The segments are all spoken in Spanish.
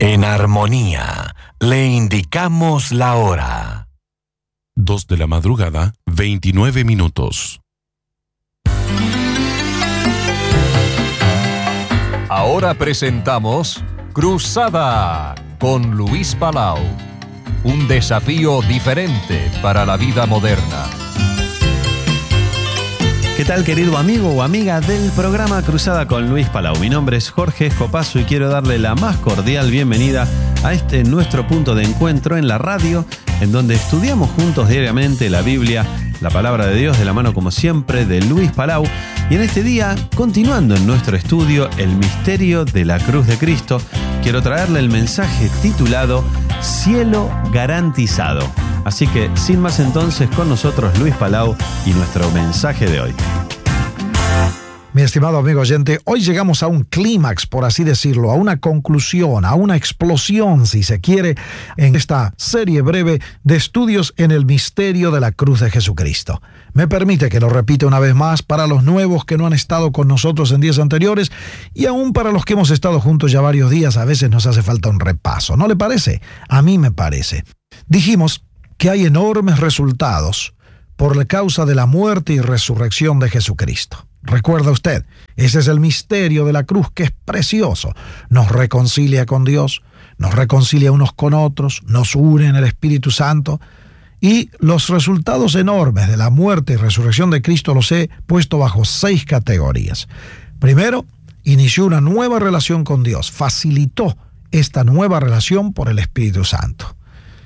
En armonía, le indicamos la hora. 2 de la madrugada, 29 minutos. Ahora presentamos Cruzada con Luis Palau. Un desafío diferente para la vida moderna. ¿Qué tal, querido amigo o amiga del programa Cruzada con Luis Palau? Mi nombre es Jorge Escopazo y quiero darle la más cordial bienvenida a este nuestro punto de encuentro en la radio, en donde estudiamos juntos diariamente la Biblia, la palabra de Dios, de la mano como siempre de Luis Palau. Y en este día, continuando en nuestro estudio El misterio de la cruz de Cristo, quiero traerle el mensaje titulado Cielo garantizado. Así que, sin más entonces, con nosotros Luis Palau y nuestro mensaje de hoy. Mi estimado amigo oyente, hoy llegamos a un clímax, por así decirlo, a una conclusión, a una explosión, si se quiere, en esta serie breve de estudios en el misterio de la cruz de Jesucristo. Me permite que lo repita una vez más para los nuevos que no han estado con nosotros en días anteriores y aún para los que hemos estado juntos ya varios días. A veces nos hace falta un repaso, ¿no le parece? A mí me parece. Dijimos que hay enormes resultados por la causa de la muerte y resurrección de Jesucristo. Recuerda usted, ese es el misterio de la cruz, que es precioso. Nos reconcilia con Dios, nos reconcilia unos con otros, nos une en el Espíritu Santo. Y los resultados enormes de la muerte y resurrección de Cristo los he puesto bajo 6 categorías. Primero, inició una nueva relación con Dios, facilitó esta nueva relación por el Espíritu Santo.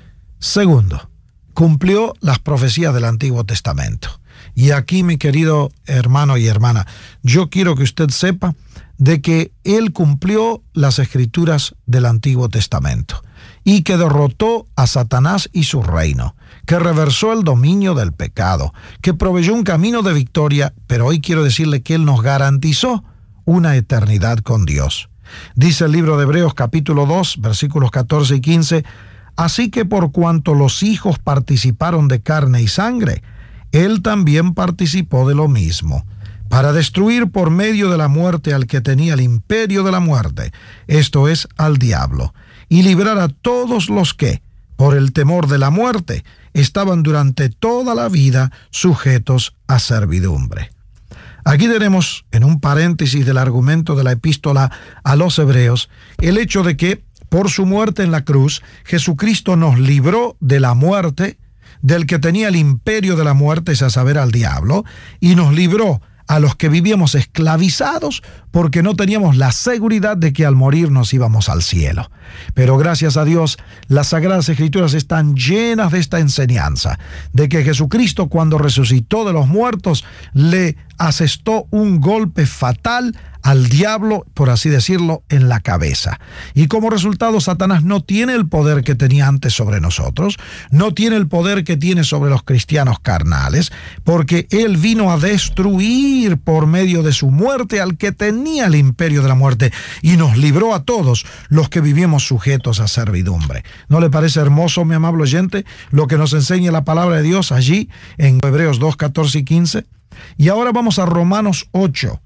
Segundo, cumplió las profecías del Antiguo Testamento. Y aquí, mi querido hermano y hermana, yo quiero que usted sepa de que Él cumplió las Escrituras del Antiguo Testamento y que derrotó a Satanás y su reino, que reversó el dominio del pecado, que proveyó un camino de victoria, pero hoy quiero decirle que Él nos garantizó una eternidad con Dios. Dice el libro de Hebreos capítulo 2, versículos 14 y 15, así que por cuanto los hijos participaron de carne y sangre, Él también participó de lo mismo, para destruir por medio de la muerte al que tenía el imperio de la muerte, esto es, al diablo, y librar a todos los que, por el temor de la muerte, estaban durante toda la vida sujetos a servidumbre. Aquí tenemos, en un paréntesis del argumento de la epístola a los Hebreos, el hecho de que, por su muerte en la cruz, Jesucristo nos libró de la muerte, del que tenía el imperio de la muerte, es a saber, al diablo, y nos libró a los que vivíamos esclavizados porque no teníamos la seguridad de que al morir nos íbamos al cielo. Pero gracias a Dios, las Sagradas Escrituras están llenas de esta enseñanza, de que Jesucristo, cuando resucitó de los muertos, le asestó un golpe fatal al diablo, por así decirlo, en la cabeza. Y como resultado, Satanás no tiene el poder que tenía antes sobre nosotros, no tiene el poder que tiene sobre los cristianos carnales, porque Él vino a destruir por medio de su muerte al que tenía el imperio de la muerte y nos libró a todos los que vivíamos sujetos a servidumbre. ¿No le parece hermoso, mi amable oyente, lo que nos enseña la palabra de Dios allí en Hebreos 2, 14 y 15? Y ahora vamos a Romanos 8,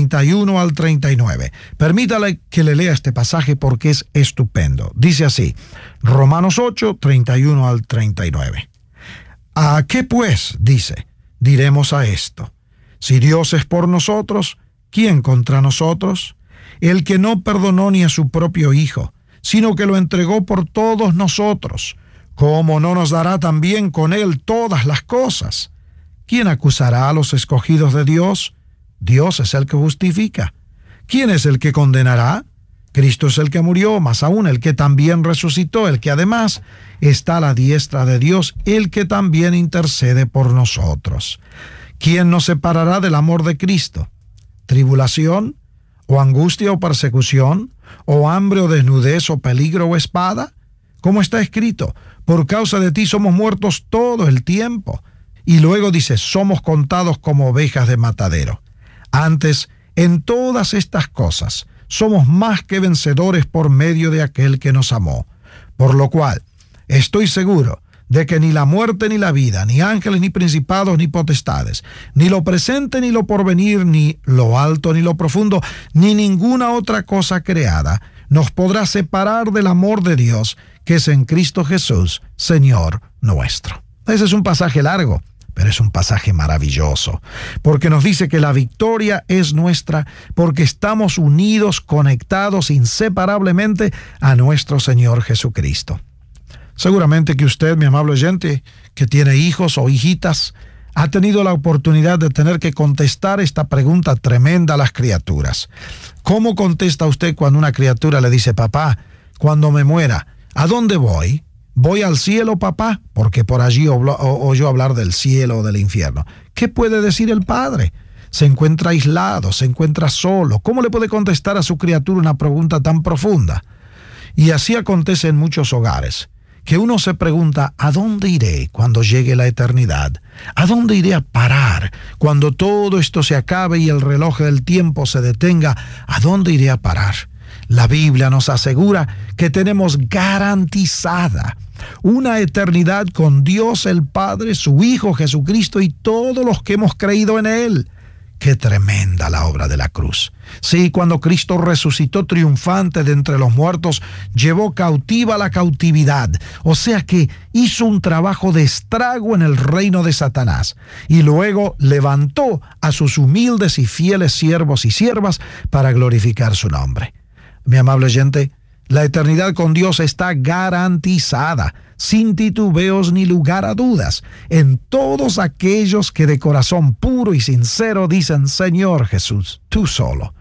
31 al 39. Permítale que le lea este pasaje porque es estupendo. Dice así, Romanos 8, 31 al 39. ¿A qué pues, dice, diremos a esto? Si Dios es por nosotros, ¿quién contra nosotros? El que no perdonó ni a su propio Hijo, sino que lo entregó por todos nosotros, ¿cómo no nos dará también con Él todas las cosas? ¿Quién acusará a los escogidos de Dios? Dios es el que justifica. ¿Quién es el que condenará? Cristo es el que murió, más aún el que también resucitó, el que además está a la diestra de Dios, el que también intercede por nosotros. ¿Quién nos separará del amor de Cristo? ¿Tribulación, o angustia, o persecución, o hambre, o desnudez, o peligro, o espada? Como está escrito, por causa de ti somos muertos todo el tiempo. Y luego dice, somos contados como ovejas de matadero. Antes, en todas estas cosas, somos más que vencedores por medio de aquel que nos amó. Por lo cual, estoy seguro de que ni la muerte ni la vida, ni ángeles ni principados ni potestades, ni lo presente ni lo porvenir, ni lo alto ni lo profundo, ni ninguna otra cosa creada, nos podrá separar del amor de Dios que es en Cristo Jesús, Señor nuestro? Ese es un pasaje largo, pero es un pasaje maravilloso, porque nos dice que la victoria es nuestra, porque estamos unidos, conectados inseparablemente a nuestro Señor Jesucristo. Seguramente que usted, mi amable oyente, que tiene hijos o hijitas, ha tenido la oportunidad de tener que contestar esta pregunta tremenda a las criaturas. ¿Cómo contesta usted cuando una criatura le dice: papá, cuando me muera, ¿a dónde voy? ¿Voy al cielo, papá? Porque por allí oyó hablar del cielo o del infierno. ¿Qué puede decir el padre? Se encuentra aislado, se encuentra solo. ¿Cómo le puede contestar a su criatura una pregunta tan profunda? Y así acontece en muchos hogares, que uno se pregunta: ¿a dónde iré cuando llegue la eternidad? ¿A dónde iré a parar cuando todo esto se acabe y el reloj del tiempo se detenga? ¿A dónde iré a parar? La Biblia nos asegura que tenemos garantizada una eternidad con Dios el Padre, su Hijo Jesucristo y todos los que hemos creído en Él. ¡Qué tremenda la obra de la cruz! Sí, cuando Cristo resucitó triunfante de entre los muertos, llevó cautiva la cautividad, o sea que hizo un trabajo de estrago en el reino de Satanás, y luego levantó a sus humildes y fieles siervos y siervas para glorificar su nombre. Mi amable oyente, la eternidad con Dios está garantizada, sin titubeos ni lugar a dudas, en todos aquellos que de corazón puro y sincero dicen: Señor Jesús, tú solo,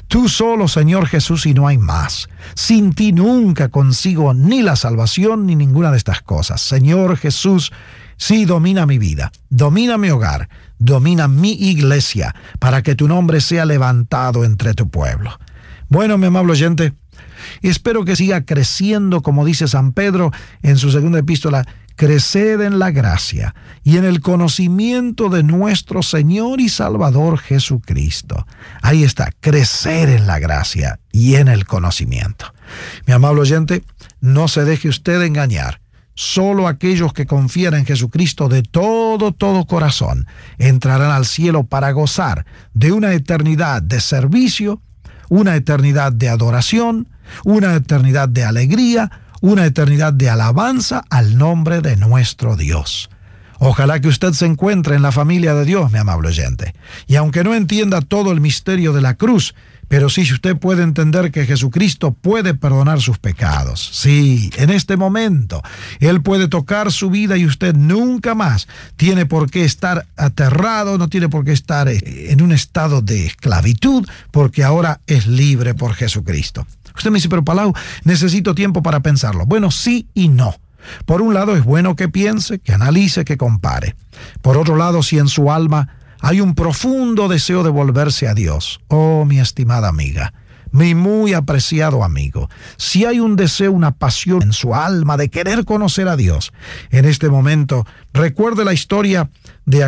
Señor Jesús, y no hay más. Sin ti nunca consigo ni la salvación ni ninguna de estas cosas. Señor Jesús, sí, domina mi vida, domina mi hogar, domina mi iglesia, para que tu nombre sea levantado entre tu pueblo. Bueno, mi amable oyente, espero que siga creciendo, como dice San Pedro en su segunda epístola: creced en la gracia y en el conocimiento de nuestro Señor y Salvador Jesucristo. Ahí está, crecer en la gracia y en el conocimiento. Mi amable oyente, no se deje usted engañar. Solo aquellos que confían en Jesucristo de todo corazón entrarán al cielo para gozar de una eternidad de servicio, una eternidad de adoración, una eternidad de alegría, una eternidad de alabanza al nombre de nuestro Dios. Ojalá que usted se encuentre en la familia de Dios, mi amable oyente. Y aunque no entienda todo el misterio de la cruz, pero sí usted puede entender que Jesucristo puede perdonar sus pecados. Sí, en este momento Él puede tocar su vida y usted nunca más tiene por qué estar aterrado, no tiene por qué estar en un estado de esclavitud, porque ahora es libre por Jesucristo. Usted me dice: pero Palau, necesito tiempo para pensarlo. Bueno, sí y no. Por un lado, es bueno que piense, que analice, que compare. Por otro lado, si en su alma hay un profundo deseo de volverse a Dios, oh, mi estimada amiga, mi muy apreciado amigo, si hay un deseo, una pasión en su alma de querer conocer a Dios, en este momento recuerde la historia de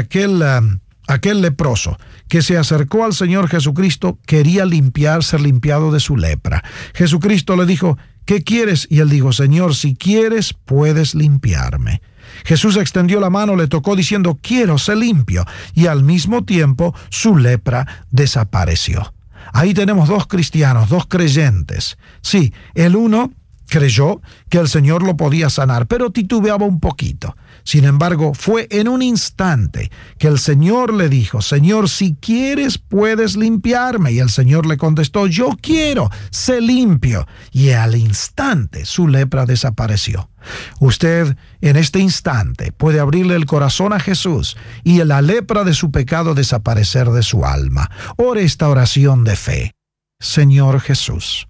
aquel leproso que se acercó al Señor Jesucristo, quería ser limpiado de su lepra. Jesucristo le dijo: ¿qué quieres? Y él dijo: Señor, si quieres, puedes limpiarme. Jesús extendió la mano, le tocó diciendo: quiero, sé limpio. Y al mismo tiempo su lepra desapareció. Ahí tenemos dos cristianos, dos creyentes. Sí, el uno creyó que el Señor lo podía sanar, pero titubeaba un poquito. Sin embargo, fue en un instante que el Señor le dijo: Señor, si quieres, puedes limpiarme. Y el Señor le contestó: yo quiero, sé limpio. Y al instante su lepra desapareció. Usted en este instante puede abrirle el corazón a Jesús y la lepra de su pecado desaparecer de su alma. Ore esta oración de fe: Señor Jesús,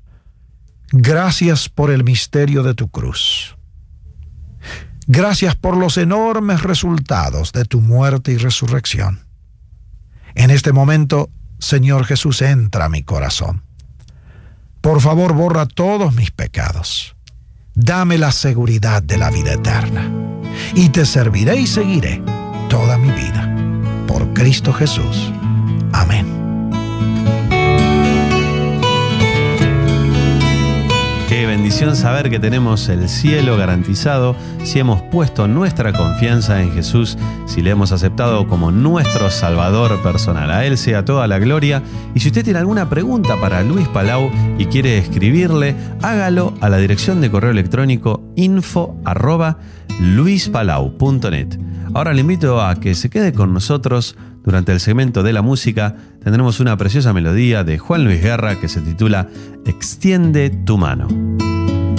gracias por el misterio de tu cruz. Gracias por los enormes resultados de tu muerte y resurrección. En este momento, Señor Jesús, entra a mi corazón. Por favor, borra todos mis pecados. Dame la seguridad de la vida eterna. Y te serviré y seguiré toda mi vida. Por Cristo Jesús. Amén. Qué Qué bendición saber que tenemos el cielo garantizado si hemos puesto nuestra confianza en Jesús, si le hemos aceptado como nuestro Salvador personal. A Él sea toda la gloria. Y si usted tiene alguna pregunta para Luis Palau y quiere escribirle, hágalo a la dirección de correo electrónico info@luispalau.net. Ahora le invito a que se quede con nosotros. Durante el segmento de la música tendremos una preciosa melodía de Juan Luis Guerra que se titula Extiende tu mano.